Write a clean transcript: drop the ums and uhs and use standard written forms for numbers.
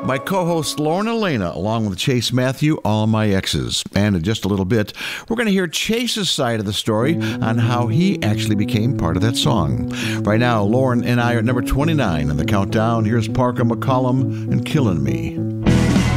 My co-host Lauren Elena, along with Chase Matthew, All My Exes. And in just a little bit, we're going to hear Chase's side of the story on how he actually became part of that song. Right now, Lauren and I are at number 29 on the countdown. Here's Parker McCollum and Killing Me.